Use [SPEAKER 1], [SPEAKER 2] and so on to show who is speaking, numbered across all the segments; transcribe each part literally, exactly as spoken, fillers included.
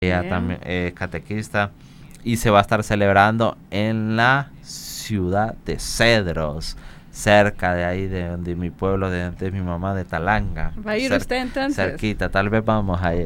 [SPEAKER 1] ella también es catequista y se va a estar celebrando en la ciudad de Cedros, cerca de ahí de, de mi pueblo, de, de mi mamá, de Talanga.
[SPEAKER 2] ¿Va a ir
[SPEAKER 1] Cer-
[SPEAKER 2] usted entonces?
[SPEAKER 1] Cerquita, tal vez vamos ahí.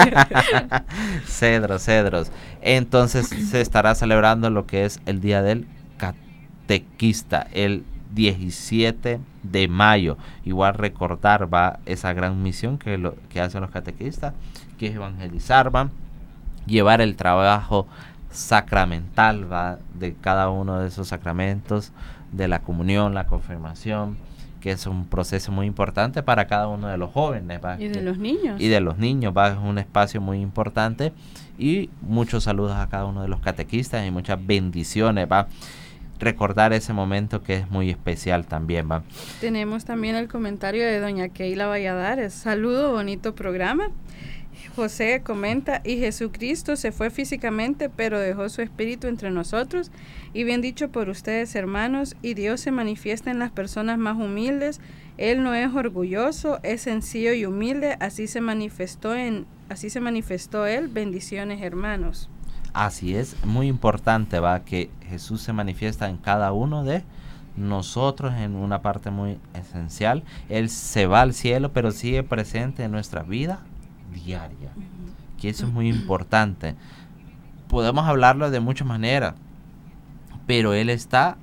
[SPEAKER 1] Cedros, Cedros. Entonces se estará celebrando lo que es el Día del Catequista, el diecisiete de mayo. Igual recordar va esa gran misión que, lo, que hacen los catequistas, que es evangelizar, va llevar el trabajo sacramental, va de cada uno de esos sacramentos, de la comunión, la confirmación, que es un proceso muy importante para cada uno de los jóvenes, va,
[SPEAKER 2] Y de
[SPEAKER 1] que,
[SPEAKER 2] los niños.
[SPEAKER 1] y de los niños, va, es un espacio muy importante. Y muchos saludos a cada uno de los catequistas y muchas bendiciones, va. Recordar ese momento que es muy especial también, va.
[SPEAKER 2] Tenemos también el comentario de doña Keila Valladares. Saludo, bonito programa. José comenta, y Jesucristo se fue físicamente, pero dejó su espíritu entre nosotros. Y bien dicho por ustedes, hermanos, y Dios se manifiesta en las personas más humildes. Él no es orgulloso, es sencillo y humilde. Así se manifestó en, así se manifestó él. Bendiciones, hermanos.
[SPEAKER 1] Así es, muy importante, va, que Jesús se manifiesta en cada uno de nosotros en una parte muy esencial. Él se va al cielo, pero sigue presente en nuestra vida diaria, que eso es muy importante. Podemos hablarlo de muchas maneras, pero Él está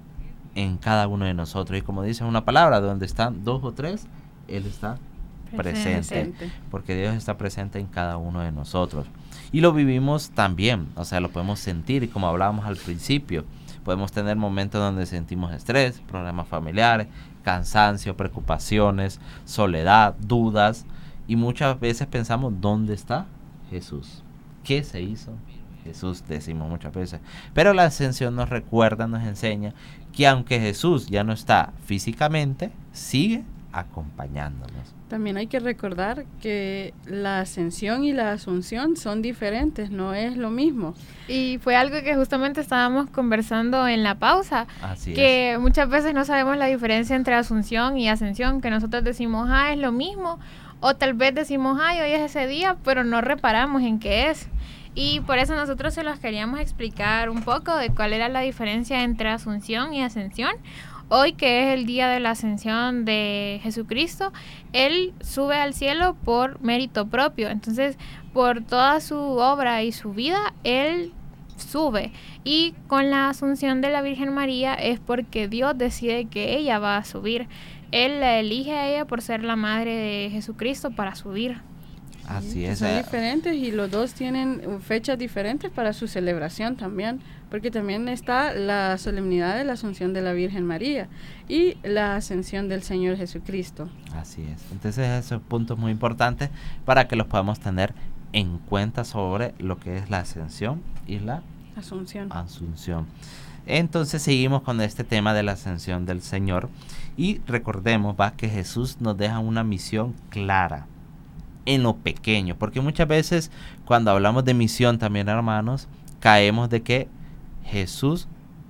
[SPEAKER 1] en cada uno de nosotros, y como dice una palabra, donde están dos o tres, Él está presente, presente, porque Dios está presente en cada uno de nosotros, y lo vivimos también, o sea, lo podemos sentir, y como hablábamos al principio, podemos tener momentos donde sentimos estrés, problemas familiares, cansancio, preocupaciones, soledad, dudas, y muchas veces pensamos, ¿dónde está Jesús? ¿Qué se hizo Jesús? Decimos muchas veces. Pero la ascensión nos recuerda, nos enseña que aunque Jesús ya no está físicamente, sigue acompañándonos.
[SPEAKER 2] También hay que recordar que la ascensión y la asunción son diferentes, no es lo mismo.
[SPEAKER 3] Y fue algo que justamente estábamos conversando en la pausa,
[SPEAKER 1] Así
[SPEAKER 3] que
[SPEAKER 1] es.
[SPEAKER 3] Muchas veces no sabemos la diferencia entre asunción y ascensión, que nosotros decimos, ah, es lo mismo, o tal vez decimos, ay, hoy es ese día, pero no reparamos en qué es. Y por eso nosotros se los queríamos explicar un poco de cuál era la diferencia entre asunción y ascensión. Hoy, que es el día de la ascensión de Jesucristo, Él sube al cielo por mérito propio. Entonces, por toda su obra y su vida, Él sube. Y con la asunción de la Virgen María es porque Dios decide que ella va a subir. Él la elige a ella por ser la madre de Jesucristo para subir.
[SPEAKER 1] Así es.
[SPEAKER 2] Son diferentes y los dos tienen fechas diferentes para su celebración también, porque también está la solemnidad de la Asunción de la Virgen María y la ascensión del Señor Jesucristo.
[SPEAKER 1] Así es. Entonces esos puntos muy importantes para que los podamos tener en cuenta sobre lo que es la ascensión y la
[SPEAKER 2] asunción.
[SPEAKER 1] asunción. Entonces seguimos con este tema de la ascensión del Señor y recordemos, va, que Jesús nos deja una misión clara en lo pequeño, porque muchas veces cuando hablamos de misión también, hermanos, caemos de que Jesús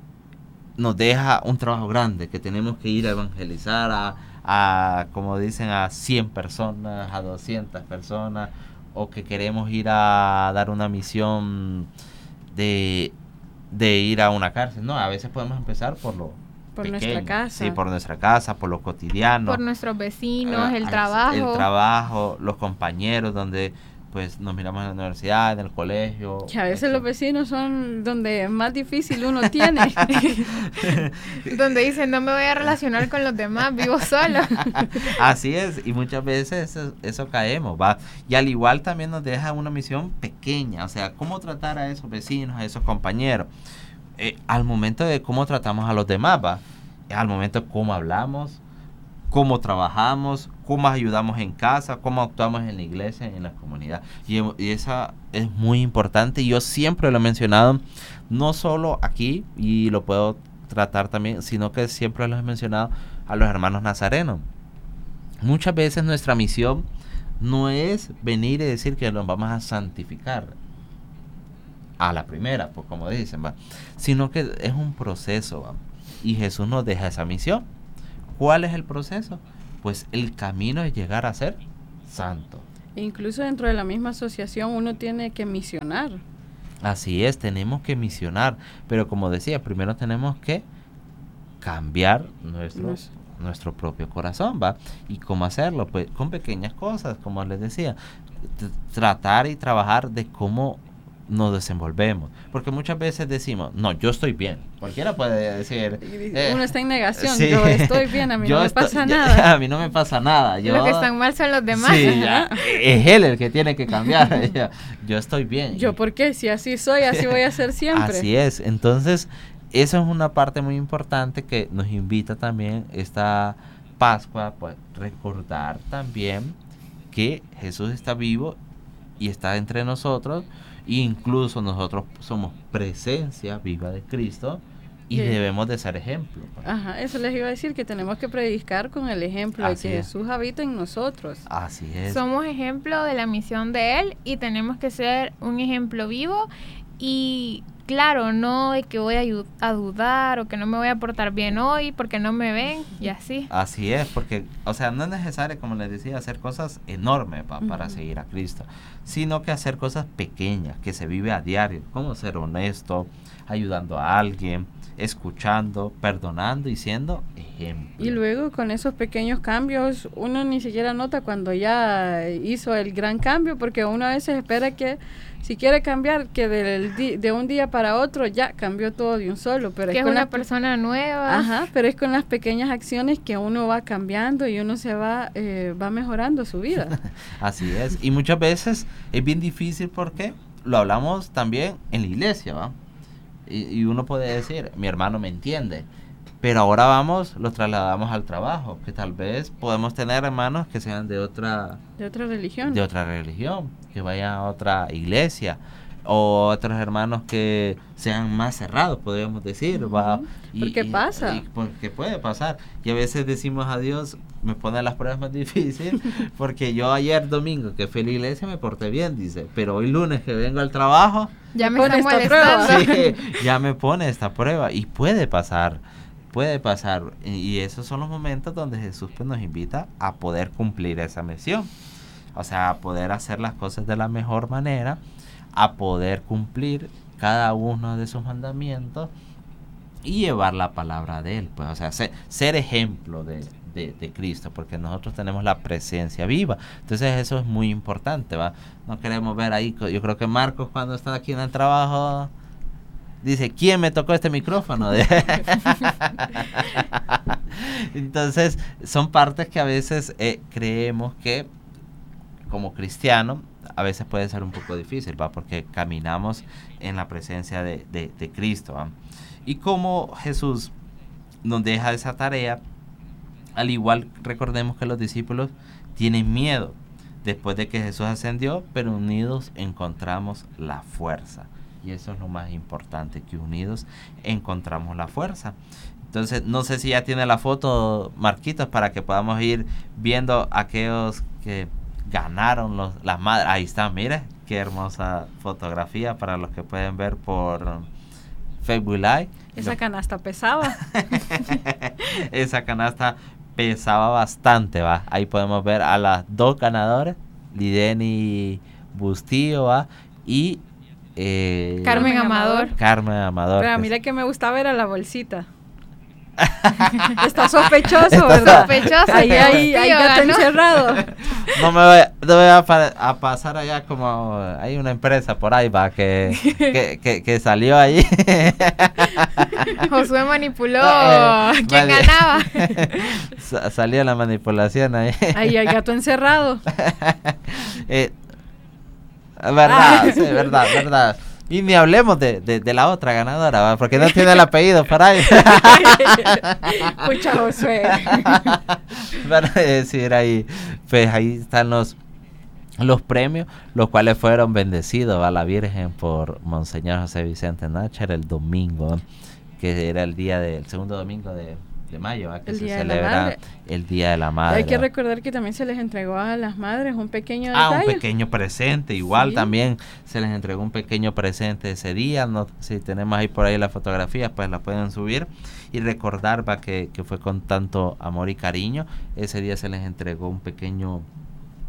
[SPEAKER 1] nos deja un trabajo grande, que tenemos que ir a evangelizar a, a como dicen, a cien personas, a doscientas personas, o que queremos ir a dar una misión de, de ir a una cárcel. No, a veces podemos empezar por lo
[SPEAKER 2] por
[SPEAKER 1] pequeño,
[SPEAKER 2] nuestra casa.
[SPEAKER 1] Sí, por nuestra casa, por lo cotidiano.
[SPEAKER 3] Por nuestros vecinos,
[SPEAKER 1] uh,
[SPEAKER 3] el trabajo.
[SPEAKER 1] El trabajo, los compañeros, donde pues nos miramos en la universidad, en el colegio.
[SPEAKER 2] Que a veces eso. Los vecinos son donde más difícil uno tiene.
[SPEAKER 3] Donde dicen, no me voy a relacionar con los demás, vivo solo.
[SPEAKER 1] Así es, y muchas veces eso, eso caemos, va. Y al igual también nos deja una misión pequeña, o sea, cómo tratar a esos vecinos, a esos compañeros. Eh, al momento de cómo tratamos a los demás, va. Al momento de cómo hablamos, cómo trabajamos, cómo ayudamos en casa, cómo actuamos en la iglesia, en la comunidad. Y, y esa es muy importante. Y yo siempre lo he mencionado, no solo aquí, y lo puedo tratar también, sino que siempre lo he mencionado a los hermanos nazarenos. Muchas veces nuestra misión no es venir y decir que nos vamos a santificar a la primera, pues como dicen, va, sino que es un proceso, va, y Jesús nos deja esa misión. ¿Cuál es el proceso? Pues el camino es llegar a ser santo.
[SPEAKER 2] Incluso dentro de la misma asociación uno tiene que misionar.
[SPEAKER 1] Así es, tenemos que misionar, pero como decía, primero tenemos que cambiar nuestro,
[SPEAKER 2] Nos-
[SPEAKER 1] nuestro propio corazón, ¿va? ¿Y cómo hacerlo? Pues con pequeñas cosas, como les decía, t- tratar y trabajar de cómo nos desenvolvemos, porque muchas veces decimos, no, yo estoy bien, cualquiera puede decir, eh,
[SPEAKER 2] Uno está en negación,
[SPEAKER 1] sí,
[SPEAKER 2] yo estoy bien, a mí
[SPEAKER 1] yo
[SPEAKER 2] no me
[SPEAKER 1] estoy-
[SPEAKER 2] pasa
[SPEAKER 1] yo-
[SPEAKER 2] nada.
[SPEAKER 1] a mí no me pasa nada, yo,
[SPEAKER 3] Los que están mal son los demás.
[SPEAKER 1] sí, ya, es él el que tiene que cambiar, yo, yo estoy bien.
[SPEAKER 2] Yo, ¿por qué? Si así soy, así voy a ser siempre.
[SPEAKER 1] Así es, entonces eso es una parte muy importante que nos invita también esta Pascua, pues recordar también que Jesús está vivo y está entre nosotros, e incluso nosotros somos presencia viva de Cristo y
[SPEAKER 2] Sí.
[SPEAKER 1] debemos de ser ejemplo. pues.
[SPEAKER 2] Ajá, eso les iba a decir, que tenemos que predicar con el ejemplo
[SPEAKER 1] Así
[SPEAKER 2] de que
[SPEAKER 1] es.
[SPEAKER 2] Jesús habita en nosotros.
[SPEAKER 1] Así es.
[SPEAKER 3] Somos ejemplo de la misión de Él y tenemos que ser un ejemplo vivo y claro, no de que voy a, ayu- a dudar o que no me voy a portar bien hoy porque no me ven y así.
[SPEAKER 1] Así es, porque, o sea, no es necesario, como les decía, hacer cosas enormes pa- para
[SPEAKER 2] Ujú.
[SPEAKER 1] seguir a Cristo, sino que hacer cosas pequeñas, que se vive a diario, como ser honesto, ayudando a alguien, escuchando, perdonando y siendo ejemplo.
[SPEAKER 2] Y luego con esos pequeños cambios, uno ni siquiera nota cuando ya hizo el gran cambio, porque uno a veces espera que si quiere cambiar, que del di- de un día para otro ya cambió todo de un solo. Pero
[SPEAKER 3] Que es
[SPEAKER 2] con
[SPEAKER 3] una
[SPEAKER 2] las pe-
[SPEAKER 3] persona nueva.
[SPEAKER 2] Ajá, pero es con las pequeñas acciones que uno va cambiando y uno se va, eh, va mejorando su vida.
[SPEAKER 1] Así es, y muchas veces es bien difícil porque lo hablamos también en la iglesia, ¿va? Y, y uno puede decir, mi hermano me entiende, pero ahora vamos, lo trasladamos al trabajo, que tal vez podemos tener hermanos que sean de otra,
[SPEAKER 2] De otra religión.
[SPEAKER 1] de otra religión, que vayan a otra iglesia, o otros hermanos que sean más cerrados, podríamos decir, ¿va?
[SPEAKER 2] Ujú, porque pasa.
[SPEAKER 1] y porque puede pasar. Y a veces decimos a Dios, me pone las pruebas más difíciles, porque yo ayer domingo que fui a la iglesia me porté bien, dice, pero hoy lunes que vengo al trabajo,
[SPEAKER 3] Ya me
[SPEAKER 2] Pone
[SPEAKER 3] está
[SPEAKER 2] esta prueba.
[SPEAKER 3] molestando.
[SPEAKER 1] sí, ya me pone esta prueba, y puede pasar, puede pasar, y, y esos son los momentos donde Jesús pues, nos invita a poder cumplir esa misión, o sea, a poder hacer las cosas de la mejor manera, a poder cumplir cada uno de sus mandamientos y llevar la palabra de Él, pues, o sea, ser, ser ejemplo de, de, de Cristo, porque nosotros tenemos la presencia viva, entonces eso es muy importante, ¿va? No queremos ver ahí, co- yo creo que Marcos cuando está aquí en el trabajo dice, ¿quién me tocó este micrófono? Entonces, son partes que a veces eh, creemos que como cristianos a veces puede ser un poco difícil, ¿va? Porque caminamos en la presencia de, de, de Cristo, ¿va? Y como Jesús nos deja esa tarea, al igual recordemos que los discípulos tienen miedo después de que Jesús ascendió, pero unidos encontramos la fuerza. Y eso es lo más importante, que unidos encontramos la fuerza. Entonces, no sé si ya tiene la foto, Marquitos, para que podamos ir viendo aquellos que ganaron los, las madres. Ahí está, mire, qué hermosa fotografía para los que pueden ver por Facebook Live.
[SPEAKER 2] Esa
[SPEAKER 1] Lo-
[SPEAKER 2] canasta pesaba.
[SPEAKER 1] Esa canasta pesaba bastante, va. Ahí podemos ver a las dos ganadoras, Lideni Bustillo, va, y eh,
[SPEAKER 3] Carmen Amador.
[SPEAKER 1] Carmen Amador.
[SPEAKER 2] Pero
[SPEAKER 1] que
[SPEAKER 2] mira
[SPEAKER 1] es-
[SPEAKER 2] que me gustaba era la bolsita. Está sospechoso,
[SPEAKER 1] Está
[SPEAKER 2] ¿verdad?
[SPEAKER 3] Sospechoso.
[SPEAKER 2] Ahí
[SPEAKER 3] que
[SPEAKER 2] hay, hay
[SPEAKER 3] Bustillo
[SPEAKER 2] gato
[SPEAKER 3] ganó.
[SPEAKER 2] encerrado.
[SPEAKER 1] No me voy, no voy a, pa- a pasar allá como hay una empresa por ahí, va, que, que, que, que salió allí.
[SPEAKER 3] Josué manipuló.
[SPEAKER 1] Eh,
[SPEAKER 3] ¿Quién
[SPEAKER 1] vale.
[SPEAKER 3] ganaba?
[SPEAKER 1] Sa- Salió la manipulación ahí.
[SPEAKER 2] Ahí hay gato encerrado.
[SPEAKER 1] Eh, verdad, sí, verdad, verdad. Y ni hablemos de, de, de la otra ganadora, ¿va? Porque no tiene el apellido por ahí.
[SPEAKER 2] Pucha, Josué.
[SPEAKER 1] Para decir ahí, pues ahí están los los premios, los cuales fueron bendecidos a la Virgen por Monseñor José Vicente Nácher el domingo, que era el día del segundo domingo de, de mayo, ¿va? Que
[SPEAKER 2] El
[SPEAKER 1] se
[SPEAKER 2] Día de la
[SPEAKER 1] celebra
[SPEAKER 2] Madre.
[SPEAKER 1] el Día de la Madre.
[SPEAKER 2] Hay que
[SPEAKER 1] ¿va?
[SPEAKER 2] recordar que también se les entregó a las madres un pequeño
[SPEAKER 1] Ah, un
[SPEAKER 2] detalle.
[SPEAKER 1] pequeño presente, igual
[SPEAKER 2] Sí.
[SPEAKER 1] también se les entregó un pequeño presente ese día, no, si tenemos ahí por ahí las fotografías, pues las pueden subir y recordar va que, que fue con tanto amor y cariño, ese día se les entregó un pequeño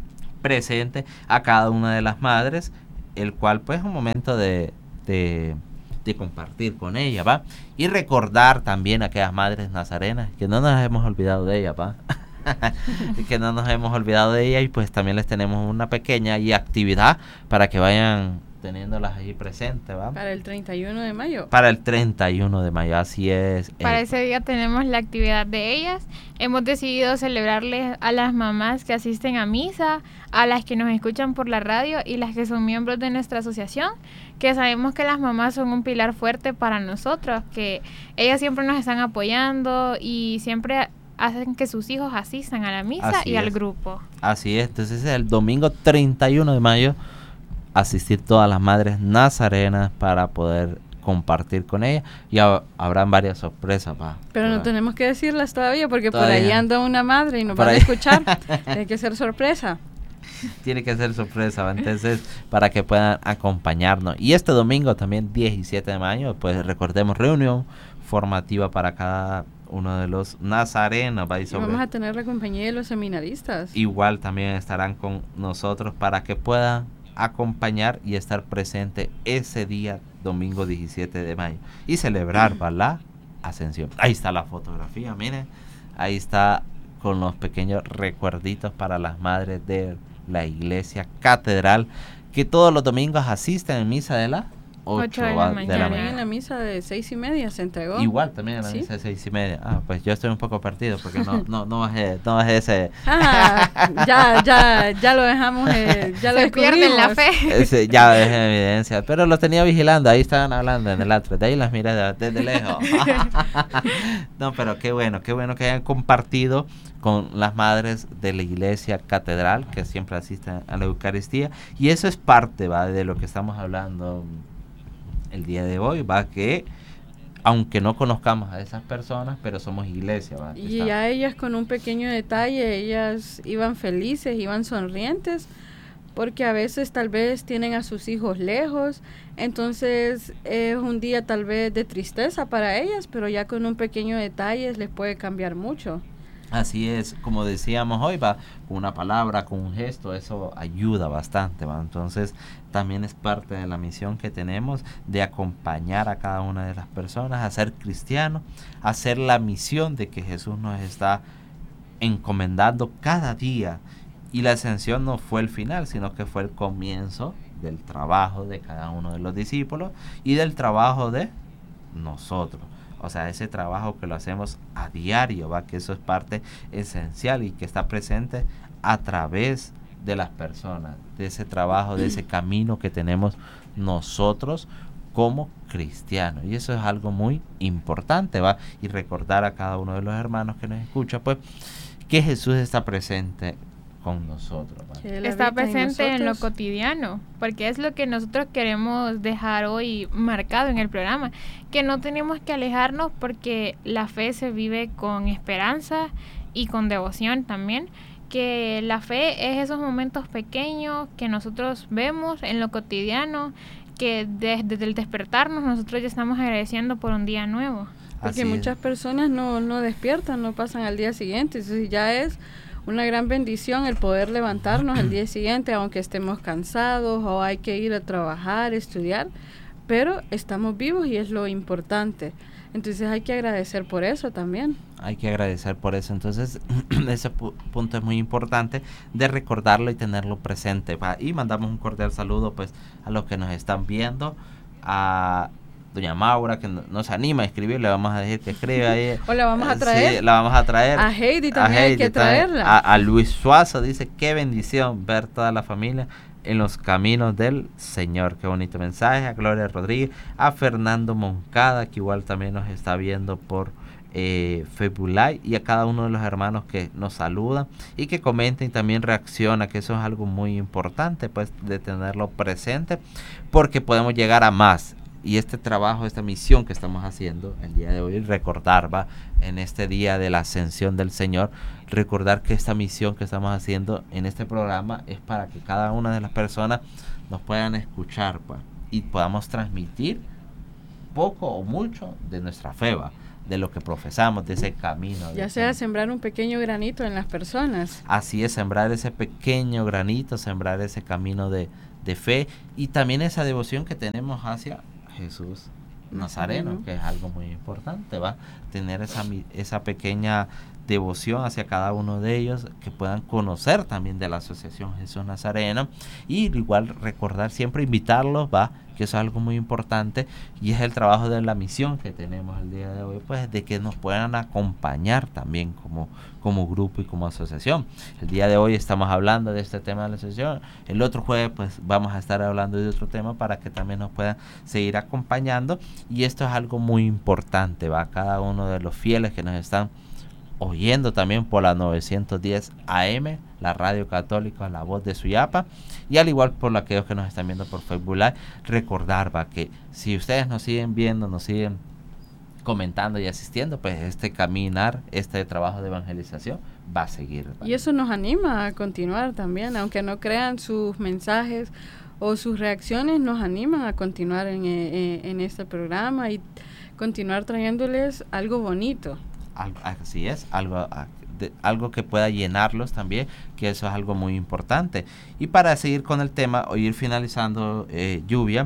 [SPEAKER 1] presente a cada una de las madres, el cual pues es un momento de, de, de compartir con ella, ¿va? Y recordar también a aquellas madres nazarenas, que no nos hemos olvidado de ellas, ¿va? Que no nos hemos olvidado de ellas, y pues también les tenemos una pequeña y actividad para que vayan teniéndolas ahí presentes, ¿va?
[SPEAKER 2] Para el treinta y uno de mayo.
[SPEAKER 1] Para el treinta y uno de mayo, así es.
[SPEAKER 3] Para
[SPEAKER 1] eh,
[SPEAKER 3] ese día tenemos la actividad de ellas. Hemos decidido celebrarles a las mamás que asisten a misa, a las que nos escuchan por la radio y las que son miembros de nuestra asociación, que sabemos que las mamás son un pilar fuerte para nosotros, que ellas siempre nos están apoyando y siempre hacen que sus hijos asistan a la misa
[SPEAKER 1] Así
[SPEAKER 3] y al
[SPEAKER 1] es.
[SPEAKER 3] grupo.
[SPEAKER 1] Así es, entonces el domingo treinta y uno de mayo asistir todas las madres nazarenas para poder compartir con ellas, y ha- habrán varias sorpresas. Pa,
[SPEAKER 2] Pero no
[SPEAKER 1] pa-
[SPEAKER 2] tenemos que decirlas todavía porque
[SPEAKER 1] Todavía.
[SPEAKER 2] por ahí anda una madre y nos
[SPEAKER 1] Por
[SPEAKER 2] van a
[SPEAKER 1] ahí.
[SPEAKER 2] escuchar. Tiene que ser sorpresa.
[SPEAKER 1] Tiene que ser sorpresa, ¿va? Entonces, para que puedan acompañarnos. Y este domingo también, diecisiete de mayo, pues recordemos, reunión formativa para cada uno de los nazarenos, ¿va? Y
[SPEAKER 2] Y
[SPEAKER 1] sobre-
[SPEAKER 2] vamos a tener la compañía de los seminaristas.
[SPEAKER 1] igual también estarán con nosotros para que puedan acompañar y estar presente ese día, domingo diecisiete de mayo, y celebrar, ¿va? La ascensión. Ahí está la fotografía, miren, ahí está con los pequeños recuerditos para las madres de la iglesia catedral, que todos los domingos asisten en misa de la
[SPEAKER 3] Ocho
[SPEAKER 1] ocho
[SPEAKER 3] de la
[SPEAKER 1] va-
[SPEAKER 3] mañana.
[SPEAKER 2] También en la misa de seis y media se entregó.
[SPEAKER 1] Igual también en la
[SPEAKER 2] ¿Sí?
[SPEAKER 1] misa de seis y media. Ah, pues yo estoy un poco perdido porque no, no, no bajé, no bajé ese,
[SPEAKER 2] Ah, ya, ya, ya lo dejamos, eh, ya lo
[SPEAKER 3] Se pierden la
[SPEAKER 2] descubrimos.
[SPEAKER 3] fe.
[SPEAKER 1] ese ya dejé evidencia, pero lo tenía vigilando, ahí estaban hablando en el atrio, de ahí las miré de- desde lejos. No, pero qué bueno, qué bueno que hayan compartido con las madres de la iglesia catedral que siempre asisten a la Eucaristía, y eso es parte, va, de lo que estamos hablando el día de hoy, va, que aunque no conozcamos a esas personas, pero somos iglesia, va.
[SPEAKER 2] Y
[SPEAKER 1] Está-
[SPEAKER 2] ya ellas con un pequeño detalle, ellas iban felices, iban sonrientes, porque a veces tal vez tienen a sus hijos lejos, entonces es un día tal vez de tristeza para ellas, pero ya con un pequeño detalle les puede cambiar mucho.
[SPEAKER 1] Así es, como decíamos hoy, va, con una palabra, con un gesto, eso ayuda bastante, va. Entonces, también es parte de la misión que tenemos de acompañar a cada una de las personas a ser cristianos, a hacer la misión de que Jesús nos está encomendando cada día. Y la ascensión no fue el final, sino que fue el comienzo del trabajo de cada uno de los discípulos y del trabajo de nosotros. O sea, ese trabajo que lo hacemos a diario, va, que eso es parte esencial y que está presente a través de las personas, de ese trabajo, de ese camino que tenemos nosotros como cristianos. Y eso es algo muy importante, va, y recordar a cada uno de los hermanos que nos escucha, pues, que Jesús está presente con nosotros, va.
[SPEAKER 2] Que Él
[SPEAKER 3] Está
[SPEAKER 2] habita en
[SPEAKER 3] presente en lo
[SPEAKER 2] nosotros.
[SPEAKER 3] cotidiano, porque es lo que nosotros queremos dejar hoy marcado en el programa, que no tenemos que alejarnos porque la fe se vive con esperanza y con devoción también, que la fe es esos momentos pequeños que nosotros vemos en lo cotidiano, que desde el despertarnos nosotros ya estamos agradeciendo por un día nuevo.
[SPEAKER 2] Porque
[SPEAKER 1] Así es.
[SPEAKER 2] muchas personas no, no despiertan, no pasan al día siguiente, entonces ya es una gran bendición el poder levantarnos al día siguiente, aunque estemos cansados o hay que ir a trabajar, estudiar, pero estamos vivos y es lo importante. Entonces hay que agradecer por eso también.
[SPEAKER 1] Hay que agradecer por eso. Entonces, ese pu- punto es muy importante de recordarlo y tenerlo presente, va. Y mandamos un cordial saludo, pues, a los que nos están viendo, a doña Maura, que no- nos anima a escribir, le vamos a decir que escribe ahí.
[SPEAKER 2] O la vamos a
[SPEAKER 1] Eh,
[SPEAKER 2] traer.
[SPEAKER 1] Sí, la vamos a traer.
[SPEAKER 2] A Heidi también hay que
[SPEAKER 1] también.
[SPEAKER 2] traerla.
[SPEAKER 1] A, a Luis Suazo dice, qué bendición ver toda la familia en los caminos del Señor. Qué bonito mensaje. A Gloria Rodríguez, a Fernando Moncada, que igual también nos está viendo por eh, Facebook Live, y a cada uno de los hermanos que nos saludan y que comenten y también reacciona, que eso es algo muy importante, pues, de tenerlo presente, porque podemos llegar a más. Y este trabajo, esta misión que estamos haciendo el día de hoy, recordar, va, en este día de la ascensión del Señor, recordar que esta misión que estamos haciendo en este programa es para que cada una de las personas nos puedan escuchar, va, y podamos transmitir poco o mucho de nuestra fe, va. de lo que profesamos, de ese camino.
[SPEAKER 2] Ya sea sembrar un pequeño granito en las personas.
[SPEAKER 1] Así es, sembrar ese pequeño granito, sembrar ese camino de, de fe y también esa devoción que tenemos hacia Jesús Nazareno, Nazareno, que es algo muy importante, ¿va? Tener esa, esa pequeña devoción hacia cada uno de ellos, que puedan conocer también de la Asociación Jesús Nazareno, y igual recordar siempre, invitarlos, va, que eso es algo muy importante, y es el trabajo de la misión que tenemos el día de hoy, pues de que nos puedan acompañar también como, como grupo y como asociación. El día de hoy estamos hablando de este tema de la asociación, el otro jueves pues vamos a estar hablando de otro tema para que también nos puedan seguir acompañando, y esto es algo muy importante, va, cada uno de los fieles que nos están oyendo también por la novecientos diez A M, la radio católica La Voz de Suyapa, y al igual por aquellos que nos están viendo por Facebook Live, recordar, va, que si ustedes nos siguen viendo, nos siguen comentando y asistiendo, pues este caminar, este trabajo de evangelización va a seguir, ¿va?
[SPEAKER 2] Y eso nos anima a continuar también, aunque no crean sus mensajes o sus reacciones, nos animan a continuar en, en, en este programa y continuar trayéndoles algo bonito.
[SPEAKER 1] Algo, así es, algo, de, algo que pueda llenarlos también, que eso es algo muy importante. Y para seguir con el tema o ir finalizando, eh, Lluvia,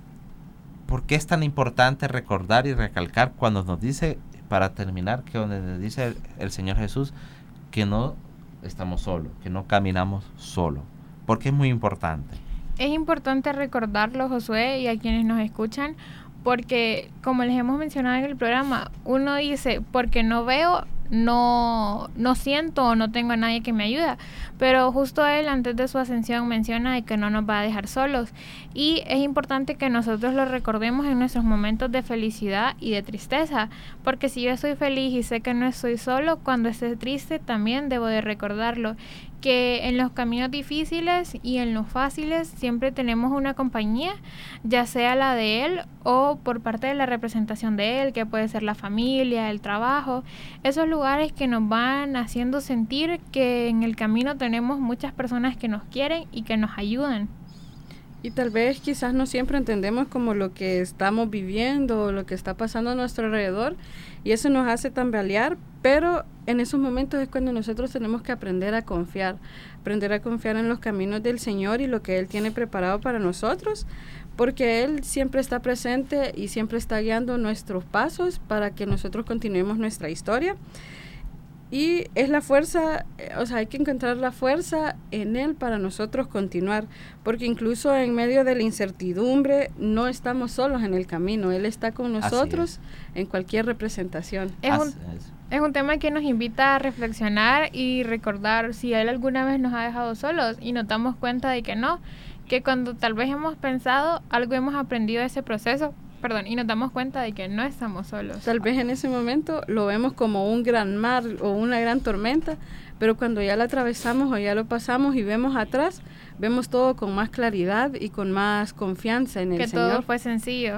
[SPEAKER 1] ¿por qué es tan importante recordar y recalcar cuando nos dice, para terminar, que donde nos dice el, el Señor Jesús que no estamos solos, que no caminamos solos? ¿Por qué es muy importante?
[SPEAKER 3] Es importante recordarlo, Josué, y a quienes nos escuchan, porque como les hemos mencionado en el programa, uno dice, porque no veo, no, no siento o no tengo a nadie que me ayude, pero justo él antes de su ascensión menciona de que no nos va a dejar solos, y es importante que nosotros lo recordemos en nuestros momentos de felicidad y de tristeza, porque si yo estoy feliz y sé que no estoy solo, cuando esté triste también debo de recordarlo, que en los caminos difíciles y en los fáciles siempre tenemos una compañía, ya sea la de él o por parte de la representación de él, que puede ser la familia, el trabajo, esos lugares que nos van haciendo sentir que en el camino tenemos muchas personas que nos quieren y que nos ayudan.
[SPEAKER 2] Y tal vez quizás no siempre entendemos como lo que estamos viviendo, lo que está pasando a nuestro alrededor, y eso nos hace tambalear, pero en esos momentos es cuando nosotros tenemos que aprender a confiar, aprender a confiar en los caminos del Señor y lo que Él tiene preparado para nosotros, porque Él siempre está presente y siempre está guiando nuestros pasos para que nosotros continuemos nuestra historia. Y es la fuerza, o sea, hay que encontrar la fuerza en Él para nosotros continuar, porque incluso en medio de la incertidumbre no estamos solos en el camino, Él está con nosotros en cualquier representación.
[SPEAKER 3] Es un, es un tema que nos invita a reflexionar y recordar si Él alguna vez nos ha dejado solos y nos damos cuenta de que no, que cuando tal vez hemos pensado algo hemos aprendido de ese proceso, perdón, y nos damos cuenta de que no estamos solos.
[SPEAKER 2] Tal vez en ese momento lo vemos como un gran mar o una gran tormenta, pero cuando ya la atravesamos o ya lo pasamos y vemos atrás, vemos todo con más claridad y con más confianza en el
[SPEAKER 3] que
[SPEAKER 2] Señor.
[SPEAKER 3] Que todo fue sencillo.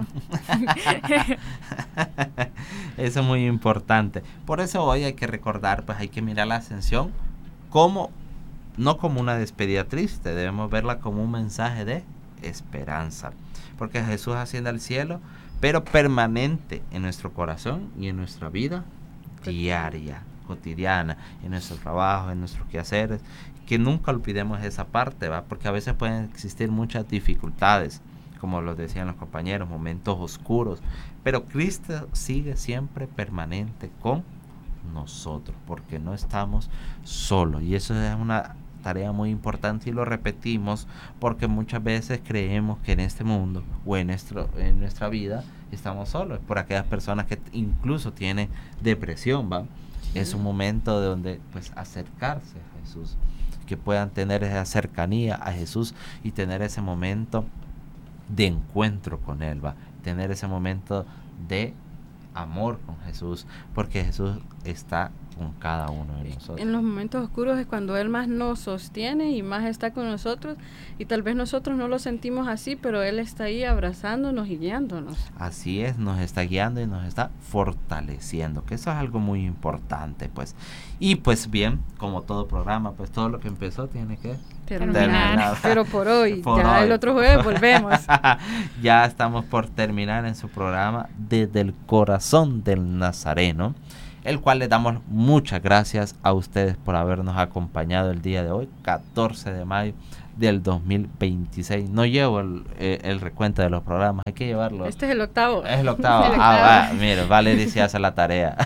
[SPEAKER 1] Eso es muy importante. Por eso hoy hay que recordar, pues hay que mirar la ascensión como, no como una despedida triste, debemos verla como un mensaje de esperanza. Porque Jesús asciende al cielo, pero permanente en nuestro corazón y en nuestra vida diaria, cotidiana, en nuestro trabajo, en nuestros quehaceres, que nunca olvidemos esa parte, ¿va? Porque a veces pueden existir muchas dificultades, como lo decían los compañeros, momentos oscuros, pero Cristo sigue siempre permanente con nosotros, porque no estamos solos, y eso es una tarea muy importante y lo repetimos porque muchas veces creemos que en este mundo o en, nuestro, en nuestra vida estamos solos, por aquellas personas que incluso tienen depresión, ¿va? Sí. Es un momento de donde pues acercarse a Jesús, que puedan tener esa cercanía a Jesús y tener ese momento de encuentro con Él, ¿va? Tener ese momento de amor con Jesús, porque Jesús está con cada uno de nosotros.
[SPEAKER 2] En los momentos oscuros es cuando Él más nos sostiene y más está con nosotros, y tal vez nosotros no lo sentimos así, pero Él está ahí abrazándonos y guiándonos.
[SPEAKER 1] Así es, nos está guiando y nos está fortaleciendo, que eso es algo muy importante, pues. Y pues bien, como todo programa, pues todo lo que empezó tiene que
[SPEAKER 2] terminar.
[SPEAKER 1] terminar.
[SPEAKER 2] Pero por hoy,
[SPEAKER 1] Por
[SPEAKER 2] ya
[SPEAKER 1] hoy.
[SPEAKER 2] el otro jueves volvemos.
[SPEAKER 1] Ya estamos por terminar en su programa Desde el Corazón del Nazareno, el cual le damos muchas gracias a ustedes por habernos acompañado el día de hoy, catorce de mayo del dos mil veintiséis. No llevo el, eh, el recuento de los programas, hay que llevarlo.
[SPEAKER 2] Este es el octavo.
[SPEAKER 1] Es el octavo.
[SPEAKER 3] El
[SPEAKER 1] Ah,
[SPEAKER 3] octavo.
[SPEAKER 1] va, mire, Valeria sí hace la tarea.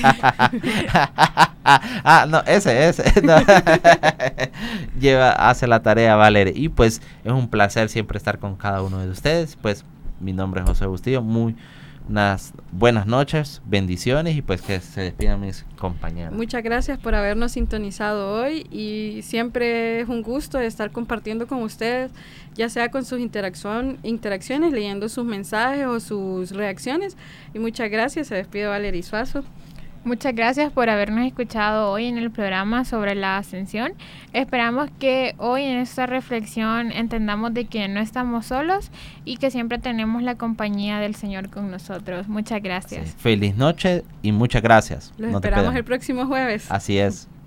[SPEAKER 1] Ah, no, ese, ese. No. Lleva, hace la tarea, Valeria. Y pues es un placer siempre estar con cada uno de ustedes. Pues mi nombre es José Bustillo. Muy unas buenas noches, bendiciones, y pues que se despidan mis compañeros.
[SPEAKER 2] Muchas gracias por habernos sintonizado hoy, y siempre es un gusto estar compartiendo con ustedes, ya sea con sus interacción, interacciones, leyendo sus mensajes o sus reacciones. Y muchas gracias. Se despide Valeria Suazo.
[SPEAKER 3] Muchas gracias por habernos escuchado hoy en el programa sobre la ascensión. Esperamos que hoy en esta reflexión entendamos de que no estamos solos y que siempre tenemos la compañía del Señor con nosotros. Muchas gracias.
[SPEAKER 1] Sí. Feliz noche y muchas gracias.
[SPEAKER 2] Los
[SPEAKER 1] No te
[SPEAKER 2] esperamos
[SPEAKER 1] pedimos.
[SPEAKER 2] el próximo jueves.
[SPEAKER 1] Así es.